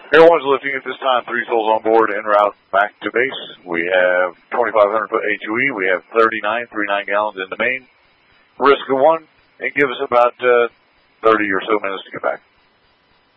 Everyone's lifting at this time. 3 souls on board, en route back to base. We have 2,500 foot HOE. We have 39 gallons in the main. Risk of 1, and give us about 30 or so minutes to get back.